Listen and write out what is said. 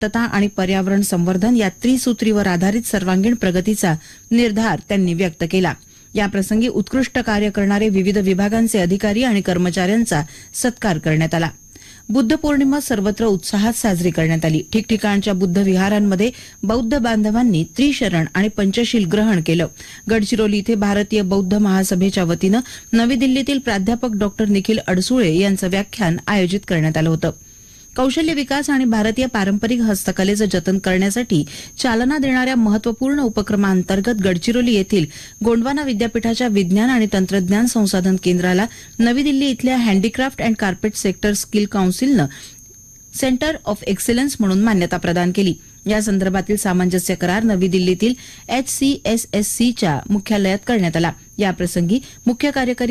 मुक्तता आणि पर्यावरण संवर्धन या त्रिसूत्रीवर आधारित सर्वांगीण प्रगतीचा निर्धार त्यांनी व्यक्त केला. याप्रसंगी उत्कृष्ट कार्य करणारे विविध विभागांचे अधिकारी आणि कर्मचाऱ्यांचा सत्कार करण्यात आला. बुद्ध पौर्णिमा सर्वत्र उत्साहात साजरी करण्यात आली. ठिकठिकाणच्या बुद्ध विहारांमध्ये बौद्ध बांधवांनी त्रिशरण आणि पंचशील ग्रहण केलं. गडचिरोली इथे भारतीय बौद्ध महासभेच्या वतीनं नवी दिल्लीतील प्राध्यापक डॉक्टर निखिल अडसुळे यांचं व्याख्यान आयोजित करण्यात आलं होतं. कौशल्य विकास आणि भारतीय पारंपरिक हस्तकलेचं जतन करण्यासाठी चालना देणाऱ्या महत्वपूर्ण उपक्रमांतर्गत गडचिरोली येथील गोंडवाना विद्यापीठाच्या विज्ञान आणि तंत्रज्ञान संसाधन केंद्राला नवी दिल्ली इथल्या handicraft and carpet sector skill काउन्सिलनं centre of excellence म्हणून मान्यता प्रदान केली. या संदर्भातील सामंजस्य करार नवी दिल्लीतील HCSSCच्या मुख्यालयात करण्यात आला. याप्रसंगी मुख्य कार्यकारी